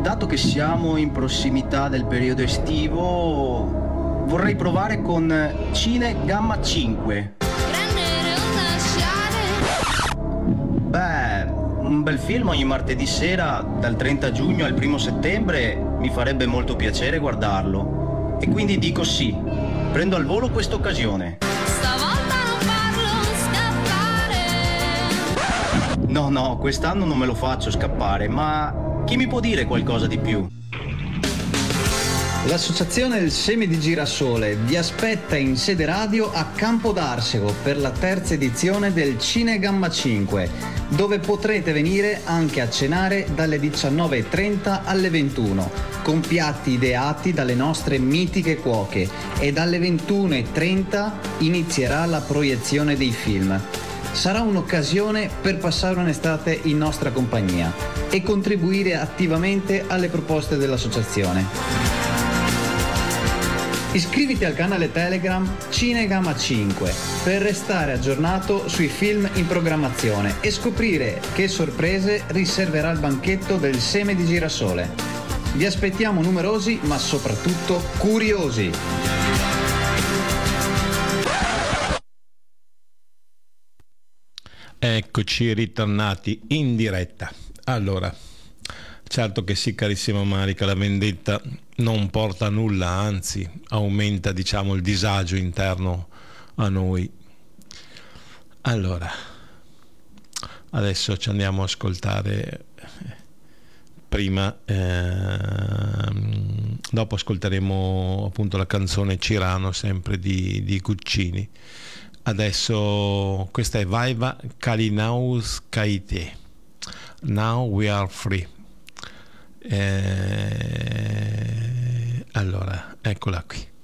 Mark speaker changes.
Speaker 1: dato che siamo in prossimità del periodo estivo, vorrei provare con Cine Gamma 5. Beh, un bel film ogni martedì sera, dal 30 giugno al 1 settembre, mi farebbe molto piacere guardarlo. E quindi dico sì, prendo al volo questa occasione.
Speaker 2: Stavolta non farlo scappare.
Speaker 1: No, quest'anno non me lo faccio scappare, ma chi mi può dire qualcosa di più?
Speaker 3: L'Associazione del Seme di Girasole vi aspetta in sede radio a Campo d'Arsego per la terza edizione del Cine Gamma 5, dove potrete venire anche a cenare dalle 19.30 alle 21, con piatti ideati dalle nostre mitiche cuoche, e dalle 21.30 inizierà la proiezione dei film. Sarà un'occasione per passare un'estate in nostra compagnia e contribuire attivamente alle proposte dell'associazione. Iscriviti al canale Telegram Cinegamma 5 per restare aggiornato sui film in programmazione e scoprire che sorprese riserverà il banchetto del Seme di Girasole. Vi aspettiamo numerosi ma soprattutto curiosi.
Speaker 4: Eccoci ritornati in diretta. Allora, certo che sì, carissima Marica, la vendetta non porta a nulla, anzi aumenta, diciamo, il disagio interno a noi. Allora, adesso ci andiamo a ascoltare prima, dopo ascolteremo appunto la canzone Cirano, sempre di Guccini. Adesso questa è Vaiva Kalinauskaite, Now We Are Free. Allora, eccola qui.